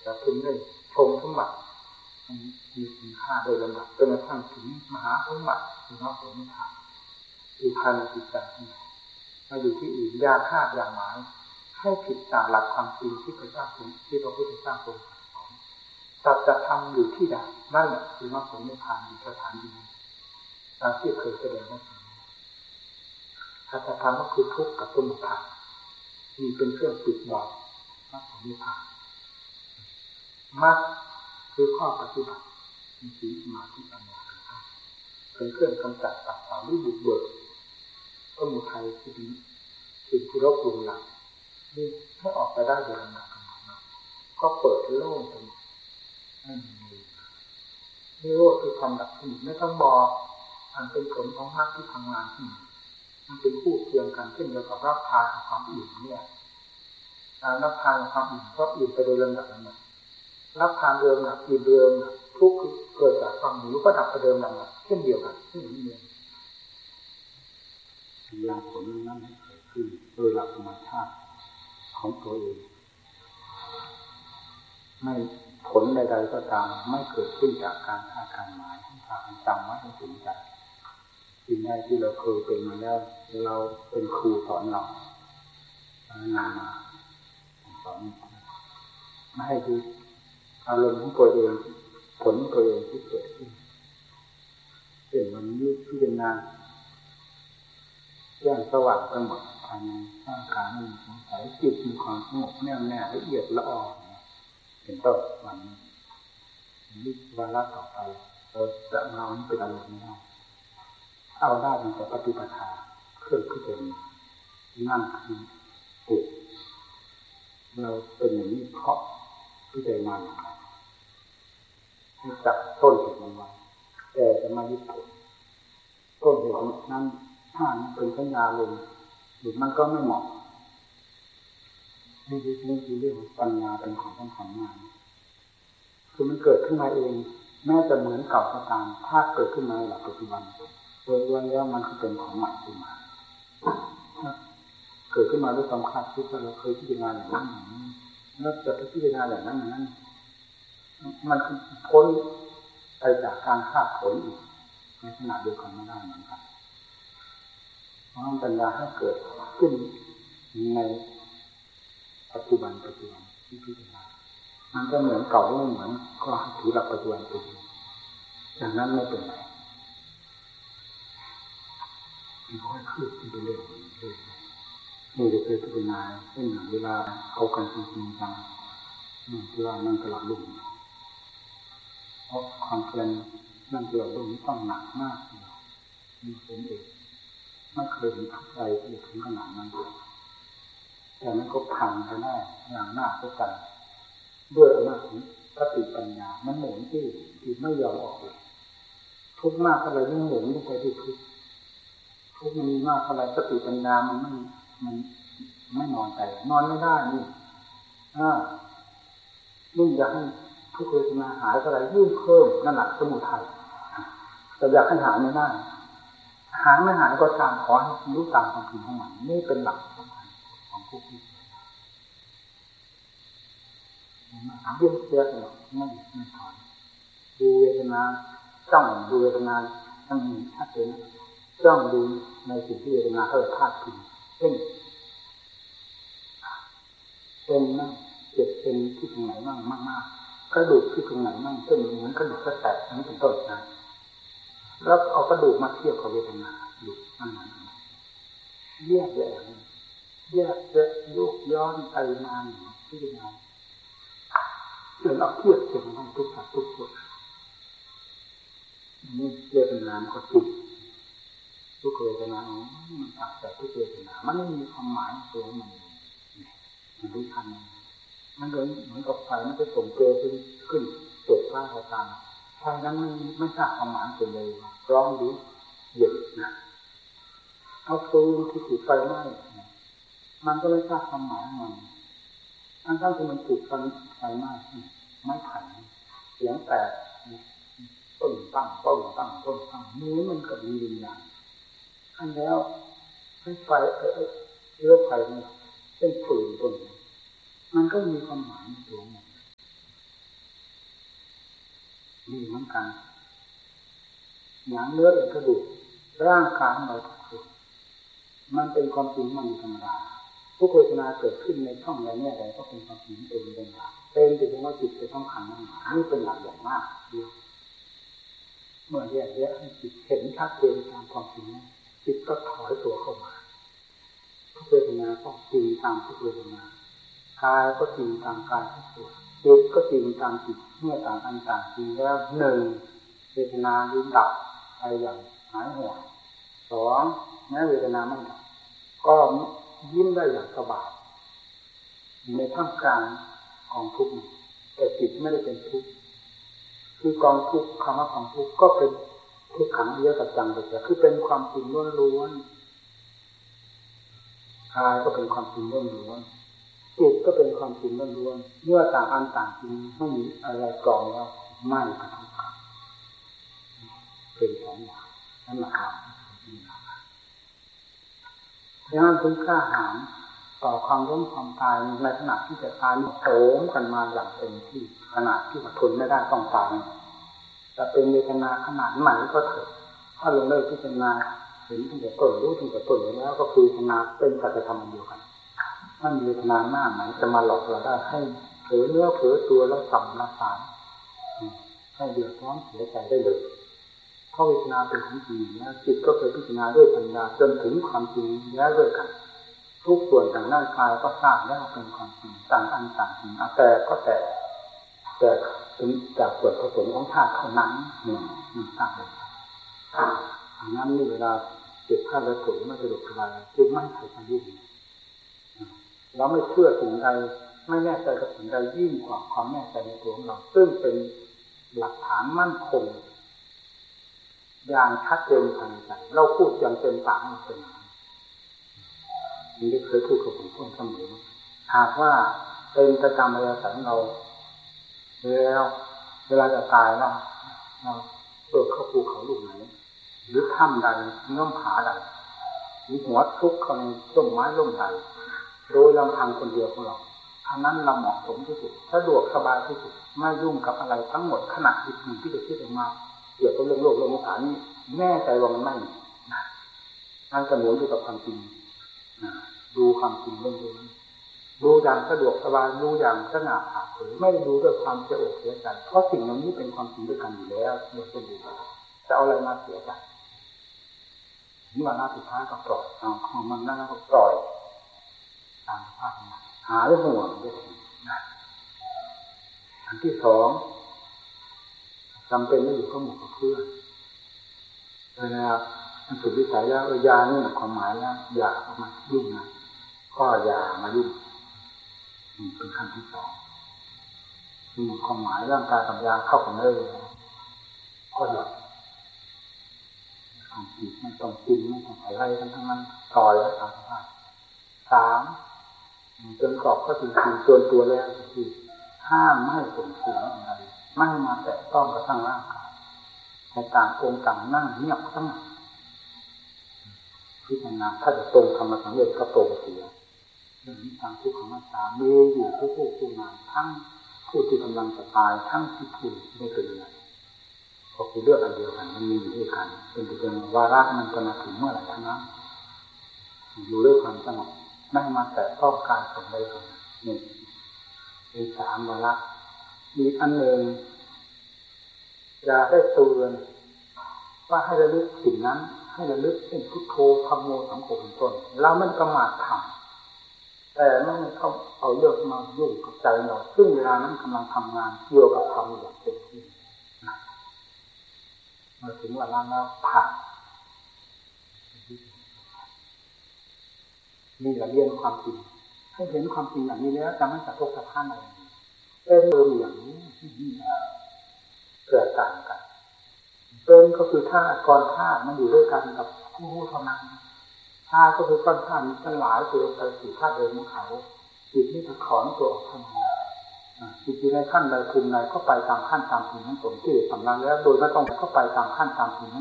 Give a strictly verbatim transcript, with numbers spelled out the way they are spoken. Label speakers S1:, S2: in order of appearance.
S1: จะพึงได้ชมสมบัติมีคุณค่าโดยลำดับจนกระทั่งถึงมหาสมบัติคือพระสมถะอยู่ภายในจิตใจมาอยู่ที่อื่นยาคาดยาหมายให้ผิดจากหลักความจริงที่พระเจ้าทรงที่พระพุทธเจ้าทรงสัจธรรมอยู่ที่ใดนั่นแหละคือมรรคผลนิพพานอยู่สถานที่ตามที่เคยแสดงไว้สัจธรรมก็คือทุกข์กับสมุทัยมีเป็นเครื่องปิดบังมรรคผลนิพพานมรรคคือข้อปฏิบัติมีศีลสมาธิปัญญาเป็นเครื่องกำจัดตัดต่อวิบุกเบิกสมุทัยที่นี้สิ่งที่รบกวนเรานี่ให้ออกไปได้โดยลำดับก็เปิดโล่งไปนั่นเองนี่โลกคือความดับสนิทไม่ต้องบอกมันเป็นผลของมรรคที่ทำงานที่มันเป็นคู่เคียงกันเช่นเดียวกับรับทานความอิ่มเนี่ยการรับทานความอิ่มก็อิ่มไปโดยลำดับนั้นรับทานเดิมนะอิ่มเดิมนะทุกข์เกิดจากความหิวก็ดับไปเดิมนั่นแหละเช่นเดียวกันที่นี่เองอย่างผลนั้นเกิดขึ้นโดยหลักธรรมชาติของตัวเองไม่ผลใดๆก็ตามไม่เกิดขึ้นจากการคาดการหมายที่พากันจำไว้ให้ถึงใจสิ่งใดที่เราเคยเป็นมาแล้วเราเป็นครูสอนเรานานมาสอนไม่ให้ดูอารมณ์ของตัวเองผลตัวเองที่เกิดขึ้นเห็นมันยึดพิจารณาแจ้งสว่างไปหมดภายในร่างกายมีสงสัยจิตมีความสงบแน่วแน่ละเอียดละออเป็นต้นวันนี้นี่วาระต่อไปเราจะเอานี้เป็นอารมณ์ไม่ได้เอาได้มันจะปฏิปทาเครื่องพิจารณานั่งคือปุกเราเป็นอย่างนี้เพราะพิจารณาอย่างไรให้จับต้นเหตุมันไว้แต่จะมายึดผลต้นเหตุนั้นถ้ามันเป็นสัญญาลงหรือมันก็ไม่เหมาะนี่คือนี่คือเรื่องปัญญาเป็นของสำคัญมากคือมันเกิดขึ้นมาเองแม้จะเหมือนเก่าก็ตามถ้าเกิดขึ้นมาในหลักปัจจุบันโดยรวมแล้วมันคือเป็นของใหม่ขึ้นมาเกิดขึ้นมาด้วยความคาดคิดว่าเราเคยพิจารณาอย่างนั้นอย่างนี้แล้วจะพิจารณาอย่างนั้นอย่างนั้นมันคือพ้นไปจากการคาดผลอีกในขณะเดียวกันไม่ได้เหมือนกันเพราะปัญญาให้เกิดขึ้นในปัจจุบันปัจจุบันที่พิจารณามันก็เหมือนเก่าไม่เหมือนก็ถือหลักปัจจุบันตัวเองอย่างนั้นไม่เป็นไรมันค่อยคืบขึ้นไปเรื่อยๆนี่จะเคยพิจารณาเช่นเวลาเขากันจริงๆจังเวลานั่งตลอดลุ่มเพราะความเพียรนั่งตลอดลุ่มต้องหนักมากมีผมเองไม่เคยเห็นทุกใจที่ถึงขนาดนั้นแต่มันก็พังไปได้อย่างหน้าก็กันด้วยอำนาจของสติปัญญามันหมุนที่ที่ไม่ยอมออกเลยทุกมากอะไรยิ่งหมุนลงไปที่ทุกทุกมันมีมากอะไรสติปัญญามันไม่มันไม่นอนใจนอนไม่ได้นี่อ่ายิ่งอยากให้ทุกเวทนาหายอะไรยิ่งเพิ่มนั่นแหละสมุทัยแต่อยากให้หายไม่ได้หายไม่หายก็ตามขอให้รู้ตามความจริงของมันนี่เป็นหลักของผู้ที่ถามเรื่องเสียหรอกไม่ไม่ถอนดูเวทนาจ้องดูเวทนาต้องมีชัดเจนจ้องดูในสิ่งที่เวทนาเขาพาดพิงเช่นเป็นมั่งเจ็บเป็นที่ตรงไหนมั่งมากๆกระดูกที่ตรงไหนมั่งเช่นเหมือนกระดูกกระแตกนี่เป็นต้นนะแล้วเอากระดูกมาเทียบกับเวทนาดูนั่นมันแยกแยะแยกแยะโยกย้อนไปมาที่เป็นไงเรื่องเอาเทียบเทียบกันทุกสัตว์ทุกคนนี่เวทนาก็ติดทุกเวทนามันตัดแต่ทุกเวทนามันไม่มีความหมายตัวมันมันรู้ทันมันเลยเหมือนกับไฟมันจะส่งเกลือขึ้นขึ้นตกข้างเขาตามไฟนั้นไม่ไม่ทราบความหมายเป็นเลยร้องดูเย็นนะเอาฟืนที่ถูกไฟไหม้มันก็ไม่ทราบความหมายมันทั้งทั้งที่มันถูกไฟไฟไหม้ไม่ไผ่เสียงแตกต้นตั้งต้นตั้งต้นตั้งนี้มันก็มีวิญญาณอันแล้วให้ไฟเออเชื้อไฟเนี่ยเป็นฟืนต้นมันก็มีความหมายในตัวมันมีเหมือนกันหนังเนื้อเอ็นกระดูกร่างกายของเราทุกส่วนมันเป็นความจริงมันธรรมดาทุกเวทนาเกิดขึ้นในช่องใดแง่ใดก็เป็นความจริงเป็นเป็นหลักเป็นแต่เพียงว่าจิตเป็นสำคัญนั่นนี่เป็นหลักอย่างมากเมื่อแยกแยะให้จิตเห็นชัดเจนตามความจริงจิตก็ถอยตัวเข้ามาทุกเวทนาก็จริงตามทุกเวทนากายก็จริงตามกายทุกส่วนจิตก็จริงตามจิตเมื่อต่างอันต่างจริงแล้วหนึ่งเวทนาลืมดับไปอย่างหายห่วงสองแม้เวทนาไม่ดับก็ยิ้มได้อย่างสบายในท่ามกลางกองทุกข์แต่จิตไม่ได้เป็นทุกข์คือกองทุกข์คำว่ากองทุกข์ก็เป็นทุกขังเยอะกับจังเลยคือเป็นความจริงล้วนๆกายก็เป็นความจริงล้วนๆจิตก็เป็นความจริงล้วนๆเมื่อต่างอันต่างจริงไม่มีอะไรกรองแล้วไม่กระทบกันเป็นสองอย่างนั่นแหละครับดังนั้นถึงกล้าหาญต่อความล้มความตายในขณะที่จะตายโหมกันมาอย่างเต็มที่ขนาดที่ทนไม่ได้ต้องตายจะเป็นเวทนาขนาดไหนก็เถอะถ้าลงเลยพิจารณาเห็นตั้งแต่ต้นรู้ตั้งแต่ต้นแล้วก็คือเวทนาเป็นสัจธรรมเดียวกันถ้ามีเวทนาหน้าไหนจะมาหลอกเราได้ให้เผลอเนื้อเผลอตัวแล้วสัมละสารให้เดือดร้อนเสียใจได้เลยเพราะเวทนาเป็นของจริงนะจิตก็เคยพิจารณาด้วยปัญญาจนถึงความจริงแล้วด้วยกันทุกส่วนทางร่างกายก็ทราบแล้วเป็นความจริงต่างอันต่างจริงแต่ก็แต่แต่ถึงจากส่วนผสมของธาตุเท่านั้นหนึ่งหนึ่งต่างกันดังนั้นนี่เวลาเจ็บข้าและผลไม่สะดวกสบายจึงไม่ใส่ใจยุ่งเราไม่เชื่อสิ่งใดไม่แน่ใจกับสิ่งใดยิ่งกว่าความแน่ใจในตัวของเราซึ่งเป็นหลักฐานมั่นคงอย่างชัดเจนภายในใจเราพูดอย่างเต็มปากไม่เป็นนี่เคยพูดกับผมเสมอหากว่าเป็นประจำเลยสันเราแล้วเวลาจะตายแล้วเราเปิดเข้าภูเขาลูกไหนหรือถ้ำใดเงื่อมผาใดหรือหัวทุกข์เขาในต้นไม้ร่มใดโดยลำพังคนเดียวของเราอันนั้นเราเหมาะสมที่สุดสะดวกสบายที่สุดไม่ยุ่งกับอะไรทั้งหมดขณะจิตหนึ่งที่จะคิดออกมาเกี่ยวกับเรื่องโลกเรื่องฐานนี้แน่ใจว่ามันไม่นั่นจะหนุนอยู่กับความจริงดูความจริงเรื่องนี้ดูอย่างสะดวกสบายดูอย่างสง่าผ่าเผยไม่ดูด้วยความเสียอกเสียใจเพราะสิ่งเหล่านี้เป็นความจริงด้วยกันอยู่แล้วเดี๋ยวจะดูจะเอาอะไรมาเสียใจนี่ว่าหน้าสุดท้ายก็ปล่อยเอาของมันนั่นก็ปล่อยตามภาพหาเรื่องห่วงด้วยอันที่สองจำเป็นไม่อยู่กับหมู่กับเพื่อนเวลามันสุดวิสัยแล้วยานี่หมายความหมายแล้วอย่าเข้ามายุ่งนะก็อย่ามายุ่งเป็นขั้นที่สองมีความหมายร่างกายกับยาเข้ากันเลยก็หยุดต้องกินไม่ต้องกินไม่ต้องอะไรกันทั้งนั้นปล่อยแล้วตามสภาพสามจนกรอบก็ถึงสี่ส่วนตัวแล้วคือห้ามไม่ให้ส่งเสียงอะไรไม่มาแตะต้องกระทั่งร่างกายในต่างองค์ต่างนั่งเงียบทั้งนั้นพิจารณาถ้าจะตรงธรรมสังเวชก็ตรงเสียเรื่องนี้ทางทุกขังนัตตามีอยู่ทุกผู้ผู้งานทั้งผู้ที่กำลังจะตายทั้งที่ผู้ไม่เป็นอะไรก็คือเรื่องอันเดียวกันมันมีอยู่ด้วยกันเป็นแต่เป็นวาระมันจะมาถึงเมื่อไหร่ทั้งนั้นอยู่ด้วยความสงบไม่มาแตะต้องการส่งใดส่งหนึ่งเป็นสามวาระมีอันหนึ่งอย่าได้เตือนว่าให้ระลึกสิ่งนั้นให้ระลึกเป็นพุทโธธัมโมสังโฆเป็นต้นเราไม่ประมาททำแต่ไม่เข้าเอาเรื่องมายุ่งกับใจเราซึ่งเวลานั้นกำลังทำงานเกี่ยวกับธรรมอย่างเต็มที่มาถึงเวลาแล้วผ่านนี่เราเรียนความจริงให้เห็นความจริงอย่างนี้แล้วจะไม่กระทบกระทั่งอะไรเป็นเรื่องอย่างนี้เกิดต่างกันเป็นก็คือธาตุก้อนธาตุมันอยู่ด้วยกันกับผู้รู้เท่านั้นธาตุก็คือก้อนธาตุมันสลายตัวลงไปสู่ธาตุเดิมของเขาจิตนี่จะถอนตัวออกทำงานจิตในขั้นใดภูมิใดก็ไปตามขั้นตามภูมิของตนที่สำนักแล้วโดยไม่ต้องก็ไปตามขั้นตามภูมิ